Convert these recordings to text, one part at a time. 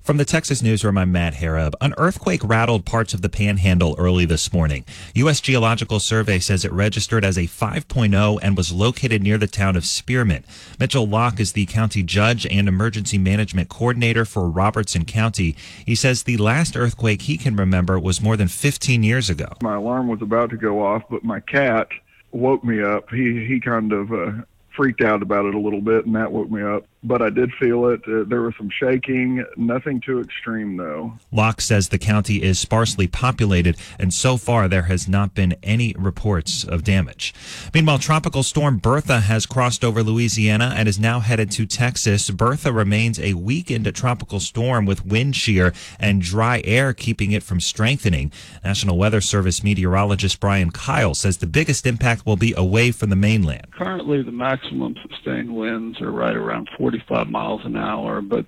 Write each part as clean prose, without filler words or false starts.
From the Texas Newsroom, I'm Matt Harab. An earthquake rattled parts of the Panhandle early this morning. U.S. Geological Survey says it registered as a 5.0 and was located near the town of Spearmint. Mitchell Locke is the county judge and emergency management coordinator for Robertson County. He says the last earthquake he can remember was more than 15 years ago. My alarm was about to go off, but my cat woke me up. He kind of freaked out about it a little bit, and that woke me up. But I did feel it. There was some shaking, nothing too extreme, though. Locke says the county is sparsely populated, and so far there has not been any reports of damage. Meanwhile, Tropical Storm Bertha has crossed over Louisiana and is now headed to Texas. Bertha remains a weakened tropical storm with wind shear and dry air keeping it from strengthening. National Weather Service meteorologist Brian Kyle says the biggest impact will be away from the mainland. Currently, the maximum sustained winds are right around 45 miles an hour, but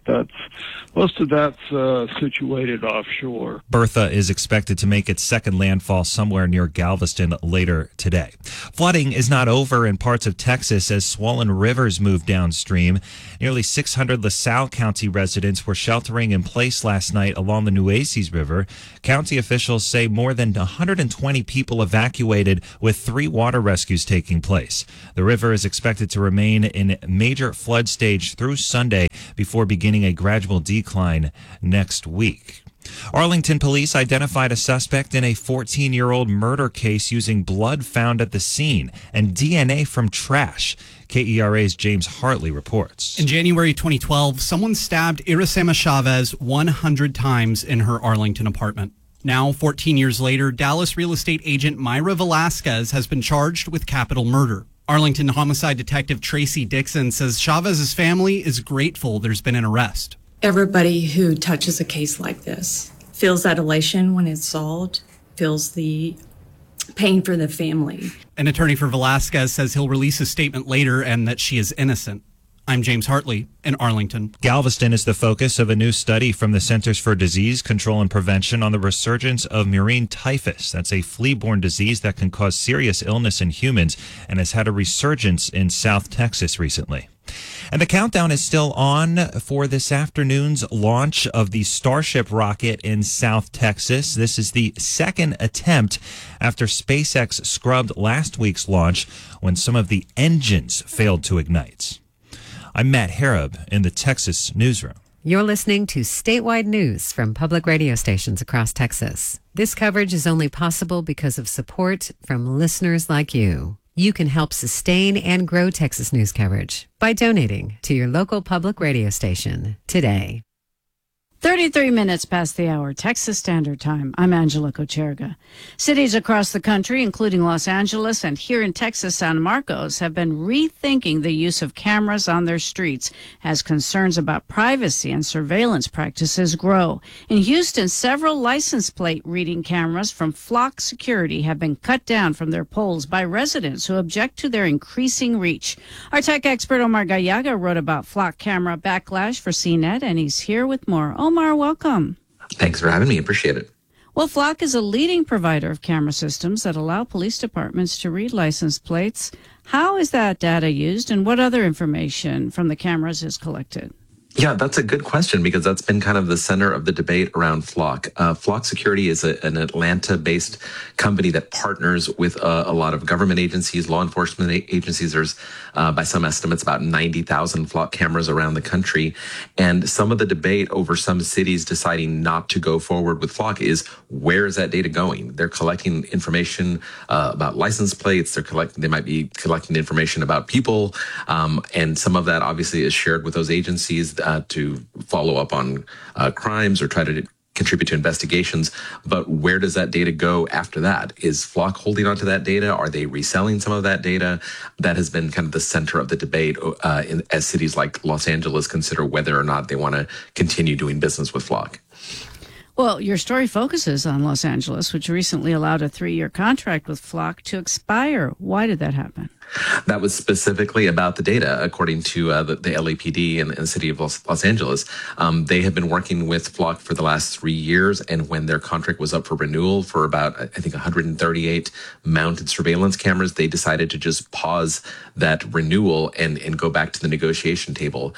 most of that's situated offshore. Bertha is expected to make its second landfall somewhere near Galveston later today. Flooding is not over in parts of Texas as swollen rivers move downstream. Nearly 600 LaSalle County residents were sheltering in place last night along the Nueces River. County officials say more than 120 people evacuated, with 3 water rescues taking place. The river is expected to remain in major flood stage through Sunday before beginning a gradual decline next week. Arlington police identified a suspect in a 14-year-old murder case using blood found at the scene and DNA from trash. KERA's James Hartley reports. In January 2012, someone stabbed Iracema Chavez 100 times in her Arlington apartment. Now, 14 years later, Dallas real estate agent Myra Velasquez has been charged with capital murder. Arlington homicide detective Tracy Dixon says Chavez's family is grateful there's been an arrest. Everybody who touches a case like this feels that elation when it's solved, feels the pain for the family. An attorney for Velasquez says he'll release a statement later and that she is innocent. I'm James Hartley in Arlington. Galveston is the focus of a new study from the Centers for Disease Control and Prevention on the resurgence of murine typhus. That's a flea-borne disease that can cause serious illness in humans and has had a resurgence in South Texas recently. And the countdown is still on for this afternoon's launch of the Starship rocket in South Texas. This is the second attempt after SpaceX scrubbed last week's launch when some of the engines failed to ignite. I'm Matt Harab in the Texas Newsroom. You're listening to statewide news from public radio stations across Texas. This coverage is only possible because of support from listeners like you. You can help sustain and grow Texas news coverage by donating to your local public radio station today. 33 minutes past the hour, Texas Standard Time. I'm Angela Kocherga. Cities across the country, including Los Angeles and here in Texas, San Marcos, have been rethinking the use of cameras on their streets as concerns about privacy and surveillance practices grow. In Houston, several license plate reading cameras from Flock Security have been cut down from their poles by residents who object to their increasing reach. Our tech expert Omar Gallaga wrote about Flock camera backlash for CNET, and he's here with more. Omar, welcome. Thanks for having me. Appreciate it. Well, Flock is a leading provider of camera systems that allow police departments to read license plates. How is that data used, and what other information from the cameras is collected? Yeah, that's a good question because that's been kind of the center of the debate around Flock. Flock Security is an Atlanta-based company that partners with a lot of government agencies, law enforcement agencies. There's, by some estimates, about 90,000 Flock cameras around the country. And some of the debate over some cities deciding not to go forward with Flock is, where is that data going? They're collecting information about license plates. They might be collecting information about people. And some of that obviously is shared with those agencies to follow up on crimes or try to contribute to investigations. But where does that data go after that? Is Flock holding onto that data? Are they reselling some of that data? That has been kind of the center of the debate as cities like Los Angeles consider whether or not they want to continue doing business with Flock. Well, your story focuses on Los Angeles, which recently allowed a 3-year contract with Flock to expire. Why did that happen? That was specifically about the data, according to the LAPD and the city of Los Angeles. They have been working with Flock for the last 3 years, and when their contract was up for renewal for about, I think, 138 mounted surveillance cameras, they decided to just pause that renewal and go back to the negotiation table.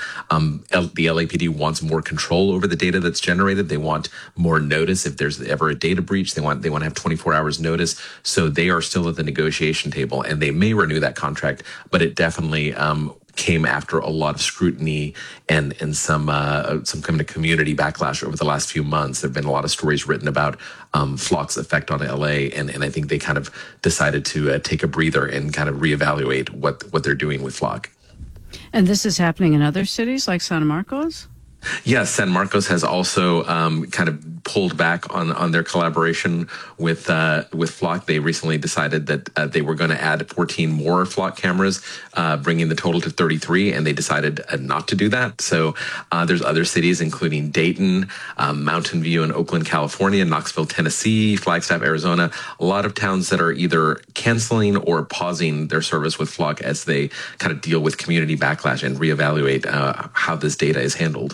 The LAPD wants more control over the data that's generated. They want more notice if there's ever a data breach. They want to have 24 hours notice. So they are still at the negotiation table, and they may renew that contract, but it definitely came after a lot of scrutiny and some kind of community backlash over the last few months. There have been a lot of stories written about Flock's effect on LA, and I think they kind of decided to take a breather and kind of reevaluate what they're doing with Flock. And this is happening in other cities like San Marcos? Yes, San Marcos has also kind of pulled back on their collaboration with Flock. They recently decided that they were going to add 14 more Flock cameras, bringing the total to 33, and they decided not to do that. So there's other cities, including Dayton, Mountain View in Oakland, California, Knoxville, Tennessee, Flagstaff, Arizona, a lot of towns that are either canceling or pausing their service with Flock as they kind of deal with community backlash and reevaluate how this data is handled.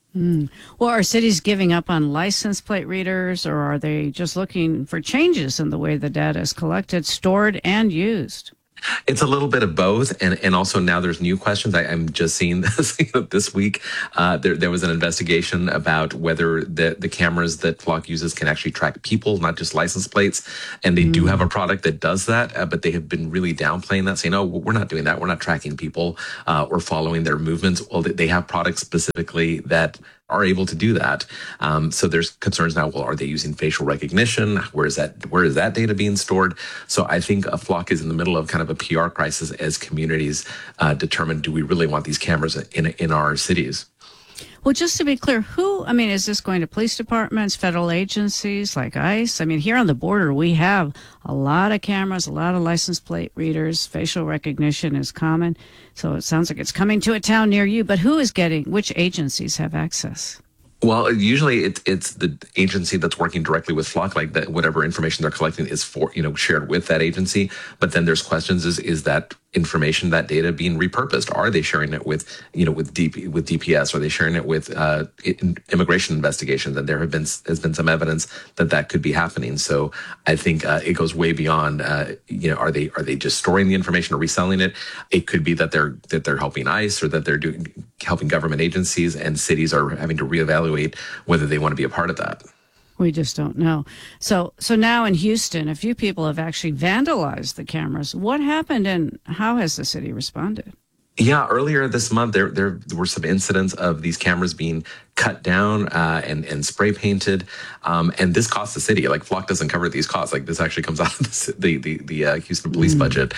Well, are cities giving up on license plate readers, or are they just looking for changes in the way the data is collected, stored, and used? It's a little bit of both, and also now there's new questions. I'm just seeing this this week. There was an investigation about whether the cameras that Flock uses can actually track people, not just license plates. And they do have a product that does that, but they have been really downplaying that, saying, "Oh, we're not doing that. We're not tracking people or following their movements." Well, they have products specifically that are able to do that. So there's concerns now. Well, are they using facial recognition? Where is that data being stored? So I think Flock is in the middle of kind of a PR crisis as communities determine, do we really want these cameras in our cities? Well, just to be clear, is this going to police departments, federal agencies like ICE? I mean, here on the border, we have a lot of cameras, a lot of license plate readers. Facial recognition is common. So it sounds like it's coming to a town near you. But which agencies have access? Well, usually it's the agency that's working directly with Flock, like that whatever information they're collecting is shared with that agency. But then there's questions: is that information, that data, being repurposed? Are they sharing it with DPS? Are they sharing it with immigration investigations? And there has been some evidence that could be happening. So I think it goes way beyond. Are they just storing the information or reselling it? It could be that they're helping ICE or that they're helping government agencies, and cities are having to reevaluate whether they want to be a part of that. We just don't know. So now in Houston, a few people have actually vandalized the cameras. What happened, and how has the city responded? Yeah, earlier this month, there were some incidents of these cameras being cut down and spray painted, and this costs the city. Like, Flock doesn't cover these costs. Like, this actually comes out of the Houston police budget.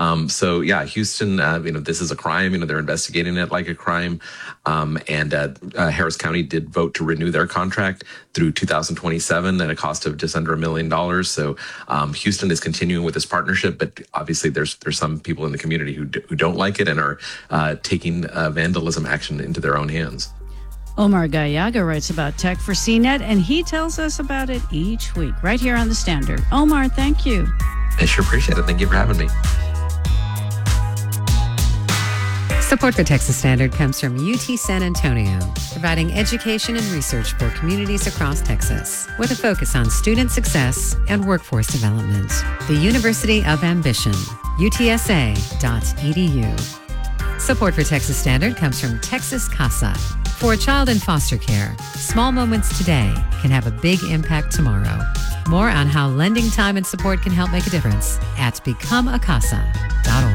So yeah, Houston, this is a crime. They're investigating it like a crime, and Harris County did vote to renew their contract through 2027 at a cost of just under $1 million. So Houston is continuing with this partnership, but obviously there's some people in the community who don't like it and are taking vandalism action into their own hands. Omar Gallaga writes about tech for CNET, and he tells us about it each week right here on The Standard. Omar, thank you. I sure appreciate it. Thank you for having me. Support for Texas Standard comes from UT San Antonio, providing education and research for communities across Texas, with a focus on student success and workforce development. The University of Ambition, utsa.edu. Support for Texas Standard comes from Texas Casa. For a child in foster care, small moments today can have a big impact tomorrow. More on how lending time and support can help make a difference at becomeacasa.org.